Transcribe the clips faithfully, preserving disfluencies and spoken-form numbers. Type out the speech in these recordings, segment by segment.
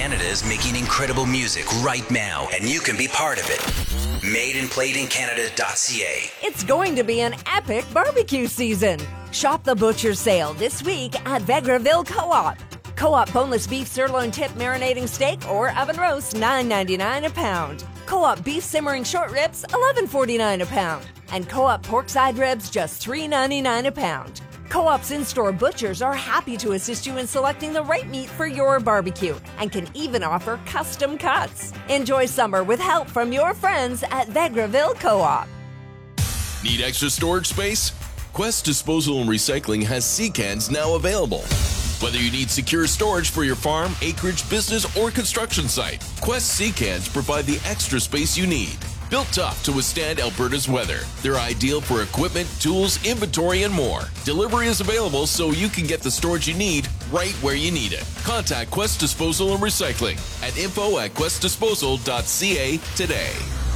Canada is making incredible music right now, and you can be part of it. made and played in canada dot c a. It's going to be an epic barbecue season. Shop the butcher's sale this week at Vegreville Co-op. Co-op boneless beef sirloin tip marinating steak or oven roast, nine ninety-nine a pound. Co-op beef simmering short ribs, eleven forty-nine a pound. And Co-op pork side ribs, just three ninety-nine a pound. Co-op's in-store butchers are happy to assist you in selecting the right meat for your barbecue and can even offer custom cuts. Enjoy summer with help from your friends at Vegreville Co-op. Need extra storage space? Quest Disposal and Recycling has sea cans now available. Whether you need secure storage for your farm, acreage, business, or construction site, Quest sea cans provide the extra space you need. Built tough to withstand Alberta's weather, they're ideal for equipment, tools, inventory, and more. Delivery is available so you can get the storage you need right where you need it. Contact Quest Disposal and Recycling at info at quest disposal dot c a today.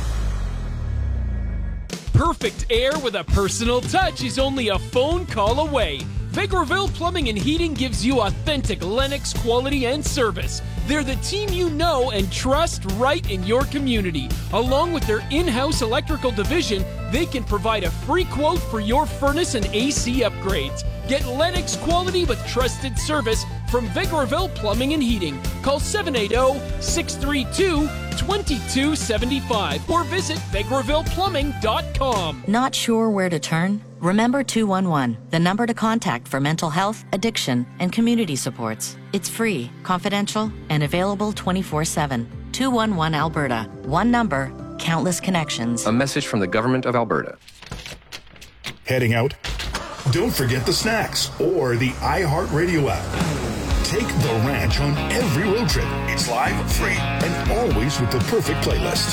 Perfect air with a personal touch is only a phone call away. Vegreville Plumbing and Heating gives you authentic Lennox quality and service. They're the team you know and trust right in your community. Along with their in-house electrical division, they can provide a free quote for your furnace and A C upgrades. Get Lennox quality with trusted service from Vegreville Plumbing and Heating. Call seven eight zero, six three two, two two seven five or visit vegreville plumbing dot com. Not sure where to turn? Remember two one one, the number to contact for mental health, addiction, and community supports. It's free, confidential, and available twenty-four seven. two one one Alberta. One number, countless connections. A message from the Government of Alberta. Heading out? Don't forget the snacks or the iHeartRadio app. Take The Ranch on every road trip. It's live, free, and always with the perfect playlist.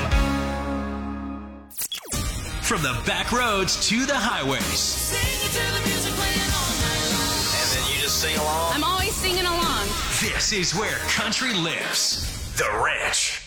From the back roads to the highways. And then you just sing along. I'm always singing along. This is where country lives. The Ranch.